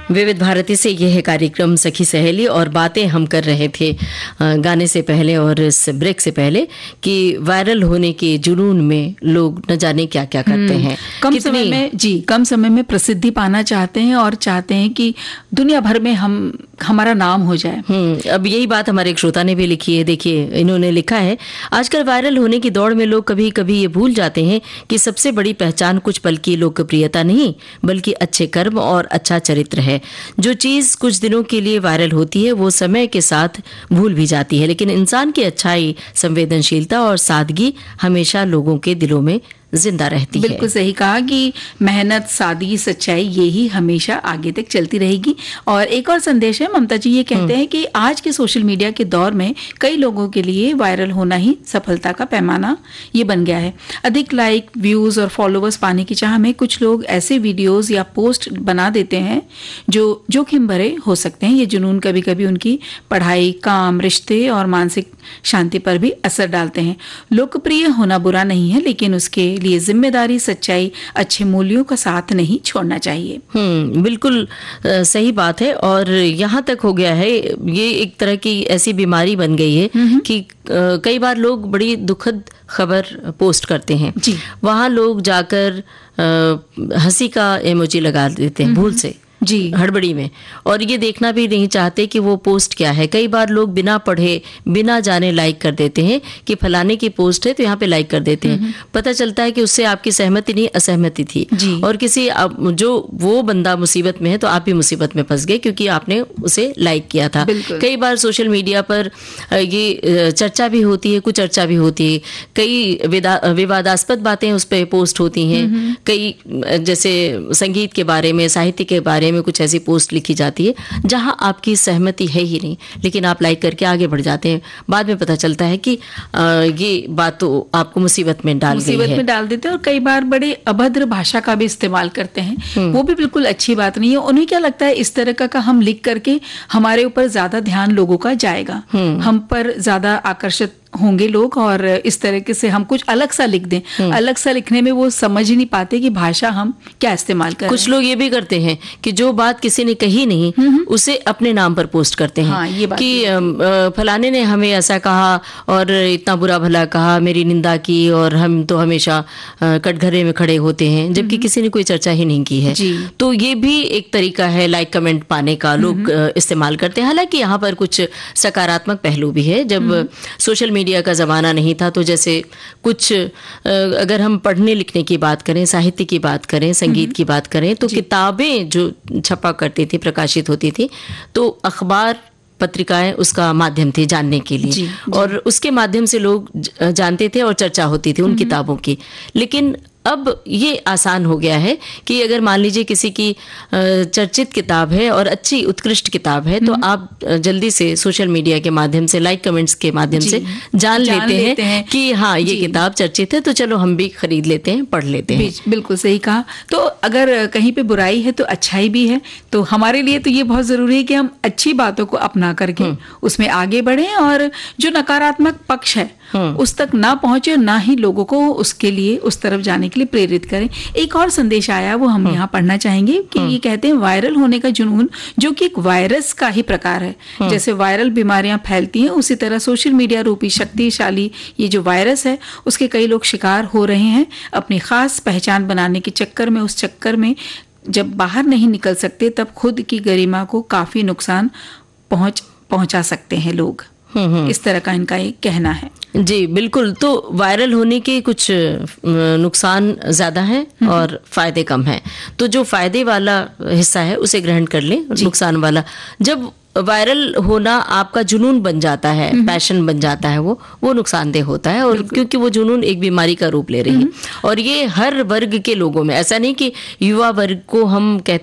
विविध भारती से यह है कार्यक्रम सखी सहेली और बातें हम कर रहे थे गाने से पहले और इस ब्रेक से पहले कि वायरल होने के जुनून में लोग न जाने क्या क्या करते हैं। कम समय में प्रसिद्धि पाना चाहते हैं और चाहते हैं कि दुनिया भर में हमारा नाम हो जाए। अब यही बात हमारे एक श्रोता ने भी लिखी है। देखिए, इन्होंने लिखा है, आजकल वायरल होने की दौड़ में लोग कभी कभी ये भूल जाते हैं कि सबसे बड़ी पहचान कुछ पल की लोकप्रियता नहीं बल्कि अच्छे कर्म और अच्छा चरित्र है। जो चीज कुछ दिनों के लिए वायरल होती है वो समय के साथ भूल भी जाती है, लेकिन इंसान की अच्छाई, संवेदनशीलता और सादगी हमेशा लोगों के दिलों में जिंदा रहती है। बिल्कुल सही कहा कि मेहनत, सादगी, सच्चाई यही हमेशा आगे तक चलती रहेगी। और एक और संदेश है, ममता जी ये कहते हैं कि आज के सोशल मीडिया के दौर में कई लोगों के लिए वायरल होना ही सफलता का पैमाना ये बन गया है। अधिक लाइक, व्यूज और फॉलोअर्स पाने की चाह में कुछ लोग ऐसे वीडियोस या पोस्ट बना देते हैं जो जोखिम भरे हो सकते हैं। ये जुनून कभी कभी उनकी पढ़ाई, काम, रिश्ते और मानसिक शांति पर भी असर डालते हैं। लोकप्रिय होना बुरा नहीं है, लेकिन उसके लिए जिम्मेदारी, सच्चाई, अच्छे मूल्यों का साथ नहीं छोड़ना चाहिए। बिल्कुल सही बात है। और यहाँ तक हो गया है, ये एक तरह की ऐसी बीमारी बन गई है कि कई बार लोग बड़ी दुखद खबर पोस्ट करते हैं, वहां लोग जाकर हंसी का इमोजी लगा देते हैं भूल से, हड़बड़ी में, और ये देखना भी नहीं चाहते कि वो पोस्ट क्या है। कई बार लोग बिना पढ़े, बिना जाने लाइक कर देते हैं कि फलाने की पोस्ट है तो यहाँ पे लाइक कर देते हैं। पता चलता है कि उससे आपकी सहमति नहीं, असहमति थी, और किसी जो वो बंदा मुसीबत में है तो आप भी मुसीबत में फंस गए क्योंकि आपने उसे लाइक किया था। कई बार सोशल मीडिया पर ये चर्चा भी होती है, कुछ चर्चा भी होती है, कई विवादास्पद बातें उस पर पोस्ट होती हैं। कई जैसे संगीत के बारे में, साहित्य के बारे में कुछ ऐसी पोस्ट लिखी जाती है जहां आपकी सहमति है ही नहीं, लेकिन आप लाइक करके आगे बढ़ जाते हैं। बाद में पता चलता है कि ये बात तो आपको मुसीबत में डाल देते हैं। और कई बार बड़े अभद्र भाषा का भी इस्तेमाल करते हैं, वो भी बिल्कुल अच्छी बात नहीं है। उन्हें क्या लगता है इस तरह का हम लिख करके हमारे ऊपर ज्यादा ध्यान लोगों का जाएगा, हम पर ज्यादा आकर्षित होंगे लोग, और इस तरीके से हम कुछ अलग सा लिख दें। अलग सा लिखने में वो समझ ही नहीं पाते कि भाषा हम क्या इस्तेमाल कर रहे हैं। कुछ लोग ये भी करते हैं कि जो बात किसी ने कही नहीं उसे अपने नाम पर पोस्ट करते हैं। ये बात कि फलाने ने हमें ऐसा कहा और इतना बुरा भला कहा, मेरी निंदा की, और हम तो हमेशा कटघरे में खड़े होते हैं, जबकि किसी ने कोई चर्चा ही नहीं की है। तो ये भी एक तरीका है लाइक कमेंट पाने का, लोग इस्तेमाल करते हैं। हालांकि यहाँ पर कुछ सकारात्मक पहलू भी है। जब सोशल मीडिया का जमाना नहीं था तो जैसे कुछ अगर हम पढ़ने लिखने की बात करें, साहित्य की बात करें, संगीत की बात करें, तो किताबें जो छपा करती थी, प्रकाशित होती थी, तो अखबार, पत्रिकाएं उसका माध्यम थे जानने के लिए, और उसके माध्यम से लोग जानते थे और चर्चा होती थी उन किताबों की। लेकिन अब ये आसान हो गया है कि अगर मान लीजिए किसी की चर्चित किताब है और अच्छी उत्कृष्ट किताब है तो आप जल्दी से सोशल मीडिया के माध्यम से, लाइक कमेंट्स के माध्यम से जान लेते हैं कि हाँ ये किताब चर्चित है, तो चलो हम भी खरीद लेते हैं, पढ़ लेते हैं। बिल्कुल सही कहा। तो अगर कहीं पे बुराई है तो अच्छाई भी है, तो हमारे लिए तो ये बहुत जरूरी है कि हम अच्छी बातों को अपना करके उसमें आगे बढ़ें, और जो नकारात्मक पक्ष है उस तक ना पहुंचे, ना ही लोगों को उसके लिए, उस तरफ जाने के लिए प्रेरित करें। एक और संदेश आया, वो हम यहाँ पढ़ना चाहेंगे कि ये कहते हैं, वायरल होने का जुनून जो कि एक वायरस का ही प्रकार है। जैसे वायरल बीमारियां फैलती हैं, उसी तरह सोशल मीडिया रूपी शक्तिशाली ये जो वायरस है उसके कई लोग शिकार हो रहे हैं। अपनी खास पहचान बनाने के चक्कर में, उस चक्कर में जब बाहर नहीं निकल सकते तब खुद की गरिमा को काफी नुकसान पहुंचा सकते हैं लोग। इस तरह का इनका एक कहना है। जी बिल्कुल। तो वायरल होने के कुछ नुकसान ज्यादा हैं और फायदे कम हैं। तो जो फायदे वाला हिस्सा है उसे ग्रहण कर लें। नुकसान वाला, जब वायरल होना आपका जुनून बन जाता है, पैशन बन जाता है, वो नुकसानदेह होता है। और क्योंकि वो जुनून एक बीमारी का रूप ले रही है, और ये हर वर्ग के लोगों में, ऐसा नहीं कि युवा वर्ग को हम कहते